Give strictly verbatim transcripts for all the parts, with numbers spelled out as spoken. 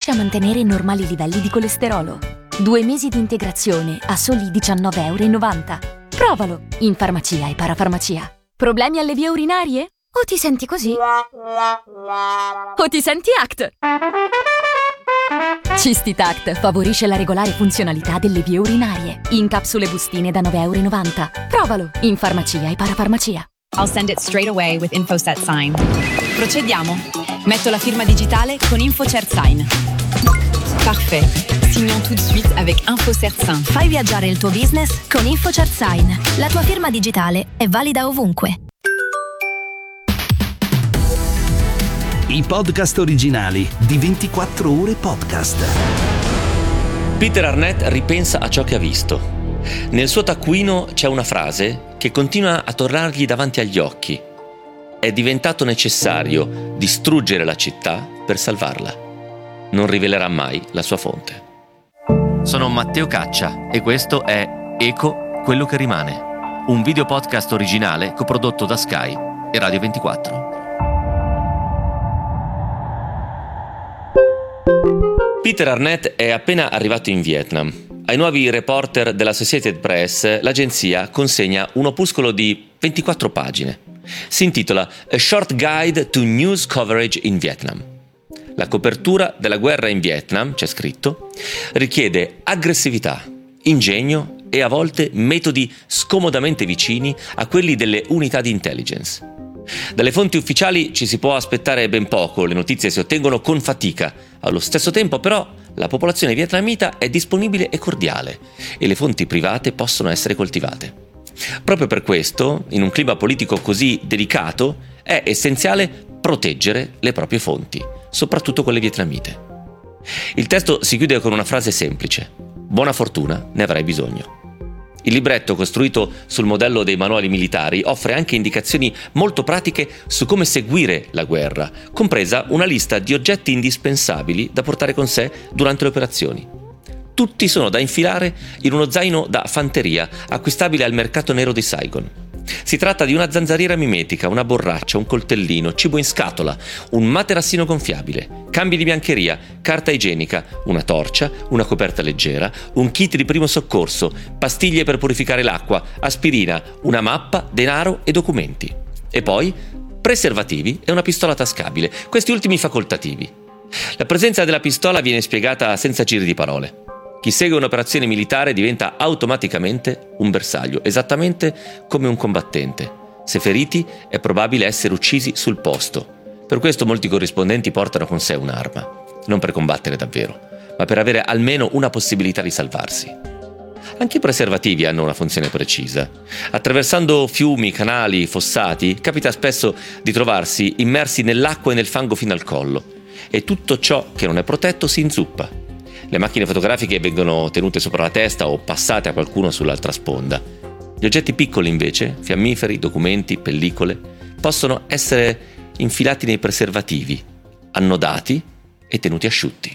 a mantenere normali livelli di colesterolo. Due mesi di integrazione a soli diciannove virgola novanta euro. Provalo in farmacia e parafarmacia. Problemi alle vie urinarie? O ti senti così? O ti senti A C T? Cistitact favorisce la regolare funzionalità delle vie urinarie. In capsule bustine da nove virgola novanta euro. Provalo in farmacia e parafarmacia. I'll send it straight away with InfoSet Sign. Procediamo. Metto la firma digitale con InfoCert Sign. Parfait. Signons tout de suite avec InfoCert Sign. Fai viaggiare il tuo business con InfoCert Sign. La tua firma digitale è valida ovunque. I podcast originali di ventiquattro ore podcast. Peter Arnett ripensa a ciò che ha visto. Nel suo taccuino c'è una frase che continua a tornargli davanti agli occhi. È diventato necessario distruggere la città per salvarla. Non rivelerà mai la sua fonte. Sono Matteo Caccia e questo è Eco, quello che rimane, un video podcast originale coprodotto da Sky e Radio ventiquattro. Peter Arnett è appena arrivato in Vietnam. Ai nuovi reporter della Associated Press, l'agenzia consegna un opuscolo di ventiquattro pagine. Si intitola A Short Guide to News Coverage in Vietnam. La copertura della guerra in Vietnam, c'è scritto, richiede aggressività, ingegno e a volte metodi scomodamente vicini a quelli delle unità di intelligence. Dalle fonti ufficiali ci si può aspettare ben poco, le notizie si ottengono con fatica. Allo stesso tempo, però, la popolazione vietnamita è disponibile e cordiale e le fonti private possono essere coltivate. Proprio per questo, in un clima politico così delicato, è essenziale proteggere le proprie fonti, soprattutto quelle vietnamite. Il testo si chiude con una frase semplice: buona fortuna, ne avrai bisogno. Il libretto, costruito sul modello dei manuali militari, offre anche indicazioni molto pratiche su come seguire la guerra, compresa una lista di oggetti indispensabili da portare con sé durante le operazioni. Tutti sono da infilare in uno zaino da fanteria acquistabile al mercato nero di Saigon. Si tratta di una zanzariera mimetica, una borraccia, un coltellino, cibo in scatola, un materassino gonfiabile, cambi di biancheria, carta igienica, una torcia, una coperta leggera, un kit di primo soccorso, pastiglie per purificare l'acqua, aspirina, una mappa, denaro e documenti. E poi preservativi e una pistola tascabile, questi ultimi facoltativi. La presenza della pistola viene spiegata senza giri di parole. Chi segue un'operazione militare diventa automaticamente un bersaglio, esattamente come un combattente. Se feriti, è probabile essere uccisi sul posto. Per questo molti corrispondenti portano con sé un'arma, non per combattere davvero, ma per avere almeno una possibilità di salvarsi. Anche i preservativi hanno una funzione precisa. Attraversando fiumi, canali, fossati, capita spesso di trovarsi immersi nell'acqua e nel fango fino al collo, e tutto ciò che non è protetto si inzuppa. Le macchine fotografiche vengono tenute sopra la testa o passate a qualcuno sull'altra sponda. Gli oggetti piccoli invece, fiammiferi, documenti, pellicole, possono essere infilati nei preservativi, annodati e tenuti asciutti.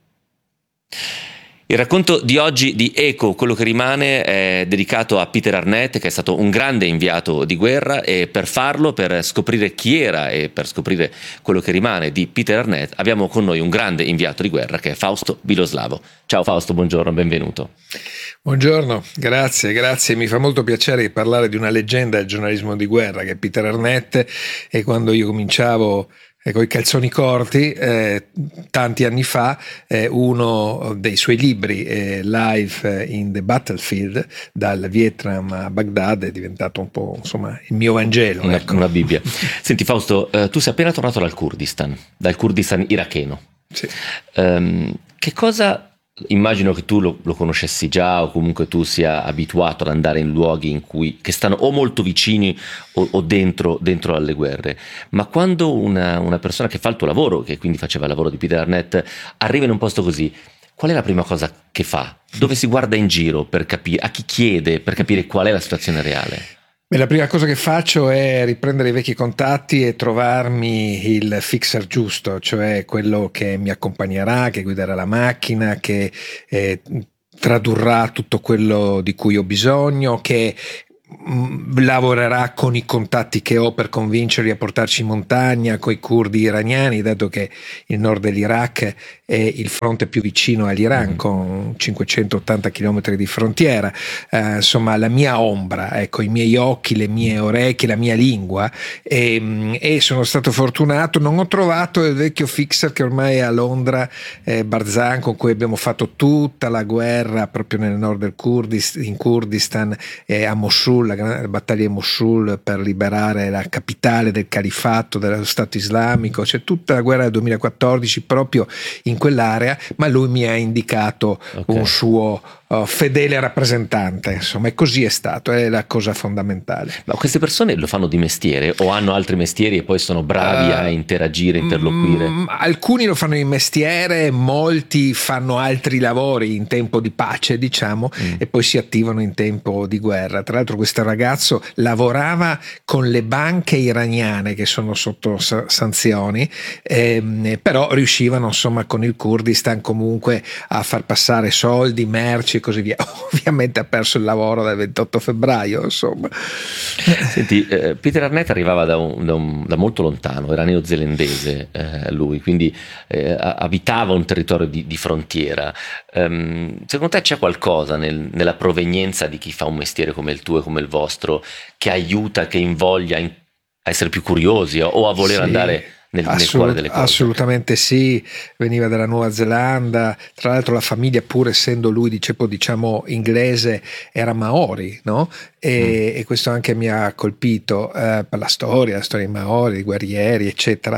Il racconto di oggi di Eco, quello che rimane, è dedicato a Peter Arnett, che è stato un grande inviato di guerra, e per farlo, per scoprire chi era e per scoprire quello che rimane di Peter Arnett, abbiamo con noi un grande inviato di guerra che è Fausto Biloslavo. Ciao Fausto, buongiorno, benvenuto. Buongiorno, grazie, grazie. Mi fa molto piacere parlare di una leggenda del giornalismo di guerra che è Peter Arnett, e quando io cominciavo E con i calzoni corti, eh, tanti anni fa, eh, uno dei suoi libri, eh, Live in the Battlefield, dal Vietnam a Baghdad, è diventato un po', insomma, il mio Vangelo. Una, ecco. una Bibbia. Senti Fausto, eh, tu sei appena tornato dal Kurdistan, dal Kurdistan iracheno. Sì. Um, che cosa... Immagino che tu lo, lo conoscessi già, o comunque tu sia abituato ad andare in luoghi in cui che stanno o molto vicini o, o dentro, dentro alle guerre, ma quando una, una persona che fa il tuo lavoro, che quindi faceva il lavoro di Peter Arnett, arriva in un posto così, qual è la prima cosa che fa? Dove si guarda in giro per capire, a chi chiede per capire qual è la situazione reale? Beh, la prima cosa che faccio è riprendere i vecchi contatti e trovarmi il fixer giusto, cioè quello che mi accompagnerà, che guiderà la macchina, che eh, tradurrà tutto quello di cui ho bisogno, che lavorerà con i contatti che ho per convincerli a portarci in montagna con i curdi iraniani, dato che il nord dell'Iraq è il fronte più vicino all'Iran, mm. con cinquecentottanta chilometri di frontiera. Eh, insomma, la mia ombra, ecco, i miei occhi, le mie orecchie, la mia lingua, e, e sono stato fortunato, non ho trovato il vecchio fixer che ormai è a Londra, eh, Barzan, con cui abbiamo fatto tutta la guerra proprio nel nord del Kurdistan, in Kurdistan, eh, a Mosul, la, la battaglia di Mosul per liberare la capitale del califfato dello Stato islamico. C'è tutta la guerra del duemilaquattordici proprio in quell'area, ma lui mi ha indicato okay. un suo uh, fedele rappresentante, insomma, e così è stato, è la cosa fondamentale. Ma queste persone lo fanno di mestiere o hanno altri mestieri e poi sono bravi uh, a interagire, interloquire? Mm, alcuni lo fanno di mestiere, molti fanno altri lavori in tempo di pace, diciamo, mm. e poi si attivano in tempo di guerra. Tra l'altro questo ragazzo lavorava con le banche iraniane che sono sotto sa- sanzioni, ehm, però riuscivano, insomma, con il Kurdistan comunque a far passare soldi, merci e così via. Ovviamente ha perso il lavoro dal ventotto febbraio, insomma. Senti, eh, Peter Arnett arrivava da, un, da, un, da molto lontano, era neozelandese eh, lui, quindi eh, abitava un territorio di, di frontiera. Um, secondo te c'è qualcosa nel, nella provenienza di chi fa un mestiere come il tuo e come il vostro che aiuta, che invoglia in, a essere più curiosi o a voler sì. andare nel, Assolut- nel cuore delle cose? Assolutamente sì, veniva dalla Nuova Zelanda, tra l'altro la famiglia, pur essendo lui dicevo, diciamo inglese, era Maori, no? E, mm. e questo anche mi ha colpito eh, per la storia, la storia dei Maori, i guerrieri eccetera.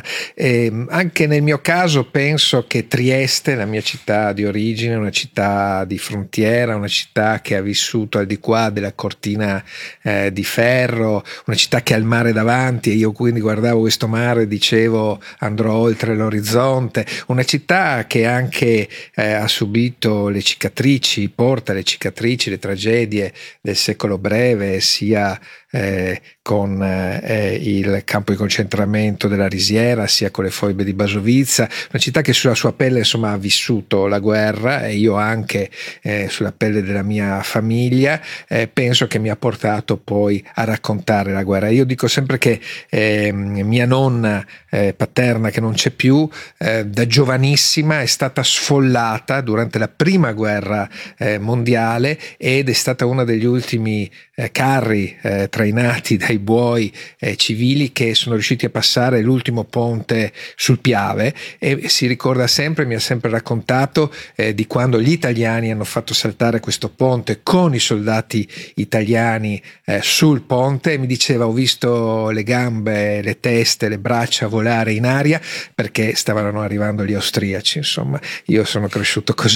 E anche nel mio caso penso che Trieste, la mia città di origine, una città di frontiera, una città che ha vissuto al di qua della cortina eh, di ferro, una città che ha il mare davanti e io quindi guardavo questo mare e dicevo andrò oltre l'orizzonte, una città che anche eh, ha subito le cicatrici, porta le cicatrici, le tragedie del secolo breve, sia eh, con eh, il campo di concentramento della Risiera, sia con le foibe di Basovizza, una città che sulla sua pelle, insomma, ha vissuto la guerra e io anche eh, sulla pelle della mia famiglia, eh, penso che mi ha portato poi a raccontare la guerra. Io dico sempre che eh, mia nonna eh, paterna, che non c'è più, eh, da giovanissima è stata sfollata durante la prima guerra eh, mondiale ed è stata una degli ultimi eh, carri eh, trainati dai buoi eh, civili che sono riusciti a passare l'ultimo ponte sul Piave, e si ricorda sempre, mi ha sempre raccontato eh, di quando gli italiani hanno fatto saltare questo ponte con i soldati italiani eh, sul ponte, e mi diceva ho visto le gambe, le teste, le braccia volare in aria perché stavano arrivando gli austriaci. Insomma, io sono cresciuto così.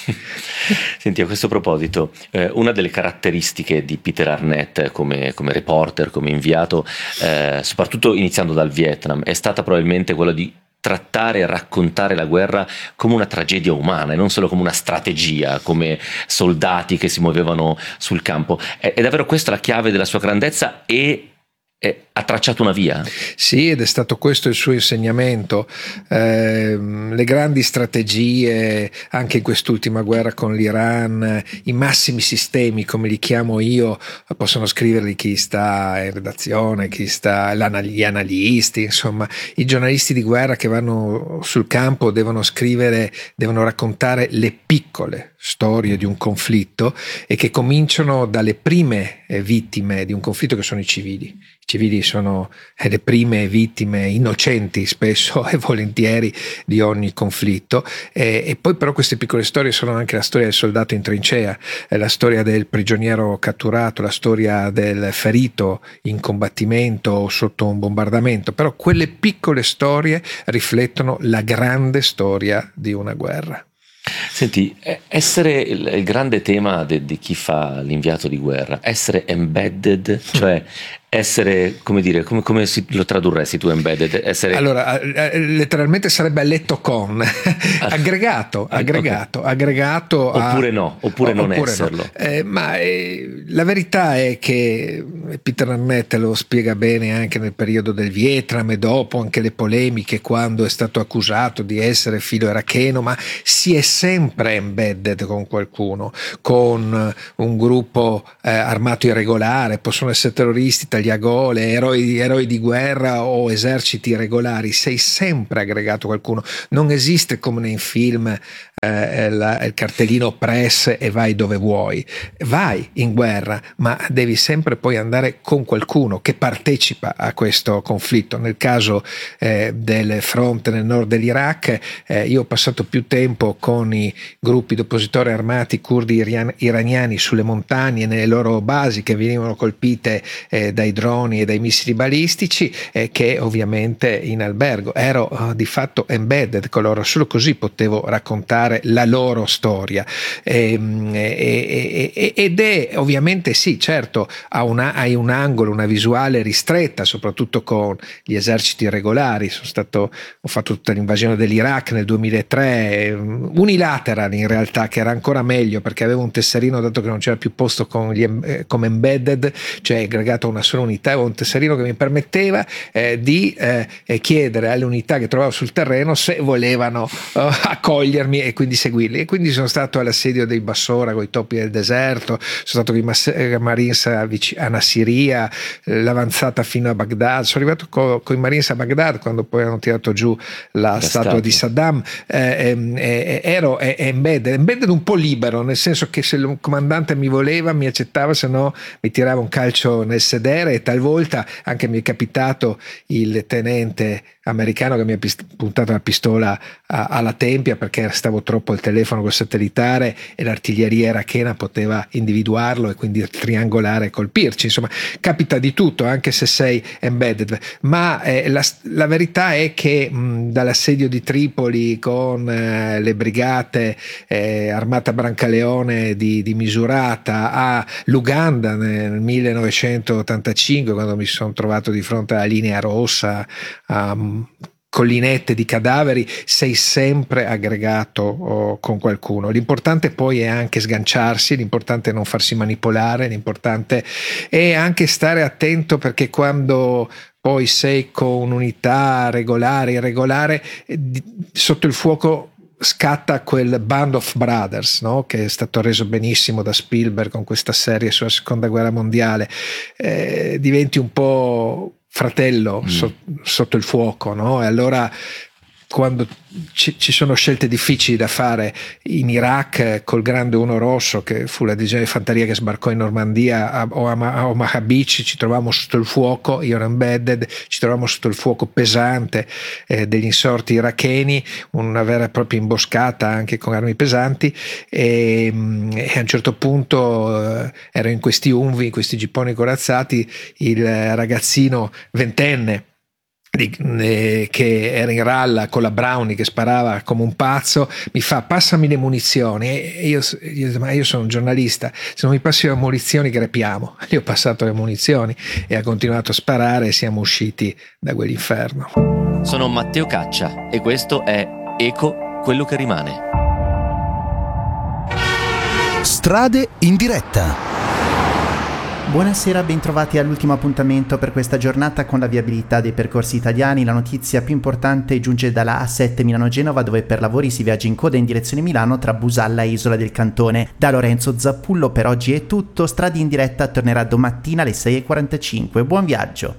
Senti, a questo proposito, eh, una delle caratteristiche di Peter Arnett come, come reporter, come inviato, eh, soprattutto iniziando dal Vietnam, è stata probabilmente quella di trattare e raccontare la guerra come una tragedia umana e non solo come una strategia, come soldati che si muovevano sul campo. È, è davvero questa la chiave della sua grandezza e Eh, ha tracciato una via? Sì, ed è stato questo il suo insegnamento. Eh, le grandi strategie, anche in quest'ultima guerra con l'Iran, i massimi sistemi, come li chiamo io, possono scriverli chi sta in redazione, chi sta, gli analisti, insomma, i giornalisti di guerra che vanno sul campo devono scrivere, devono raccontare le piccole storie di un conflitto e che cominciano dalle prime vittime di un conflitto, che sono i civili. I civili sono le prime vittime innocenti spesso e volentieri di ogni conflitto, e, e poi però queste piccole storie sono anche la storia del soldato in trincea, la storia del prigioniero catturato, la storia del ferito in combattimento o sotto un bombardamento, però quelle piccole storie riflettono la grande storia di una guerra. Senti, essere il, il grande tema de, di chi fa l'inviato di guerra, essere embedded, cioè essere, come dire, come, come si, lo tradurresti tu embedded? Essere... Allora, letteralmente sarebbe a letto con, aggregato, aggregato, okay. aggregato oppure a, no, oppure non oppure esserlo. No. Eh, ma eh, la verità è che Peter Arnett lo spiega bene anche nel periodo del Vietnam e dopo anche le polemiche quando è stato accusato di essere filo iracheno, ma si è sempre embedded con qualcuno, con un gruppo eh, armato irregolare, possono essere terroristi, tagliagole, eroi, eroi di guerra o eserciti regolari, sei sempre aggregato a qualcuno. Non esiste come nei film eh, la, il cartellino press e vai dove vuoi. Vai in guerra, ma devi sempre poi andare con qualcuno che partecipa a questo conflitto. Nel caso eh, del fronte nel nord dell'Iraq, eh, io ho passato più tempo con i gruppi di oppositori armati curdi irian- iraniani sulle montagne, nelle loro basi che venivano colpite eh, dai droni e dai missili balistici, eh, che ovviamente in albergo. Ero uh, di fatto embedded con loro, solo così potevo raccontare la loro storia. E, e, e, ed è ovviamente sì, certo, ha una, hai un angolo, una visuale ristretta, soprattutto con gli eserciti regolari. Sono stato, ho fatto tutta l'invasione dell'Iraq nel duemilatré, unilateral in realtà, che era ancora meglio perché avevo un tesserino, dato che non c'era più posto con gli, eh, come embedded, cioè aggregato a una sola unità, avevo un tesserino che mi permetteva eh, di eh, chiedere alle unità che trovavo sul terreno se volevano uh, accogliermi e quindi seguirli. E quindi sono stato all'assedio dei Bassora con i topi del deserto, sono stato con i mas- Marines a, vic- a Nassiriya, eh, l'avanzata fino a Baghdad, sono arrivato co- con i Marines a Baghdad quando poi hanno tirato giù la, la statua, statua di Saddam. eh, eh, ero eh, embedded, embedded un po' libero, nel senso che se il comandante mi voleva mi accettava, se no mi tirava un calcio nel sedere, e talvolta anche mi è capitato il tenente americano che mi ha pist- puntato la pistola a- alla tempia perché stavo troppo al telefono col satellitare e l'artiglieria irachena poteva individuarlo e quindi triangolare e colpirci. Insomma, capita di tutto anche se sei embedded, ma eh, la, la verità è che mh, dall'assedio di Tripoli con eh, le brigate eh, Armata Brancaleone di, di Misurata a l'Uganda nel millenovecentottantacinque, quando mi sono trovato di fronte alla linea rossa, a collinette di cadaveri, sei sempre aggregato oh, con qualcuno. L'importante poi è anche sganciarsi, l'importante è non farsi manipolare, l'importante è anche stare attento, perché quando poi sei con unità regolare, irregolare, sotto il fuoco scatta quel Band of Brothers, no? Che è stato reso benissimo da Spielberg con questa serie sulla seconda guerra mondiale. Eh, diventi un po' fratello mm. so, sotto il fuoco, no? E allora quando ci, ci sono scelte difficili da fare in Iraq col grande uno rosso, che fu la divisione di fanteria che sbarcò in Normandia a, o a, a Omaha Beach, ci trovavamo sotto il fuoco, io ero embedded, ci trovavamo sotto il fuoco pesante eh, degli insorti iracheni, una vera e propria imboscata anche con armi pesanti, e, e a un certo punto eh, ero in questi Humvee, in questi gipponi corazzati, il ragazzino ventenne Di, eh, che era in ralla con la Brownie che sparava come un pazzo, mi fa: passami le munizioni. E io, io, ma io sono un giornalista, se non mi passi le munizioni crepiamo. Gli ho passato le munizioni e ha continuato a sparare e siamo usciti da quell'inferno. Sono Matteo Caccia e questo è Eco, quello che rimane. Strade in diretta. Buonasera, bentrovati all'ultimo appuntamento per questa giornata con la viabilità dei percorsi italiani. La notizia più importante giunge dalla A sette Milano-Genova, dove per lavori si viaggia in coda in direzione Milano tra Busalla e Isola del Cantone. Da Lorenzo Zappullo per oggi è tutto. Strade in diretta tornerà domattina alle sei e quarantacinque. Buon viaggio!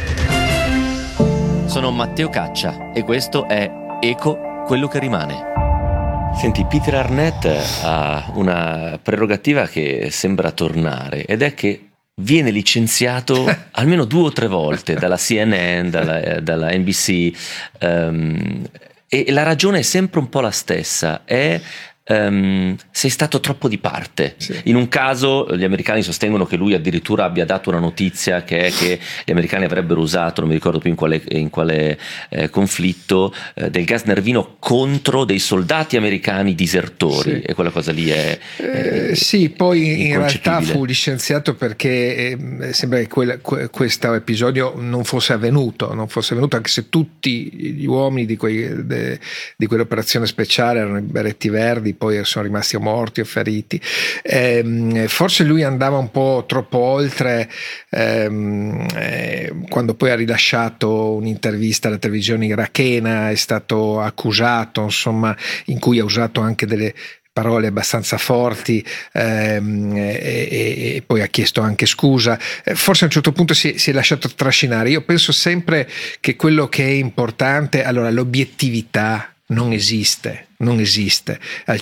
Sono Matteo Caccia e questo è Eco, quello che rimane. Senti, Peter Arnett ha una prerogativa che sembra tornare, ed è che viene licenziato almeno due o tre volte dalla C N N, dalla, dalla N B C, um, e la ragione è sempre un po' la stessa, è Um, sei stato troppo di parte. Sì. In un caso gli americani sostengono che lui addirittura abbia dato una notizia che è che gli americani avrebbero usato, non mi ricordo più in quale, in quale eh, conflitto, eh, del gas nervino contro dei soldati americani disertori, sì. e quella cosa lì è eh, eh, sì, poi in realtà fu licenziato perché eh, sembra che quel, que, questo episodio non fosse avvenuto, non fosse avvenuto anche se tutti gli uomini di, quei, de, di quell'operazione speciale erano i beretti verdi, poi sono rimasti morti o feriti. Eh, forse lui andava un po' troppo oltre ehm, eh, quando poi ha rilasciato un'intervista alla televisione irachena, è stato accusato, insomma, in cui ha usato anche delle parole abbastanza forti ehm, e, e, e poi ha chiesto anche scusa. Forse a un certo punto si, si è lasciato trascinare. Io penso sempre che quello che è importante, allora l'obiettività non esiste, non esiste al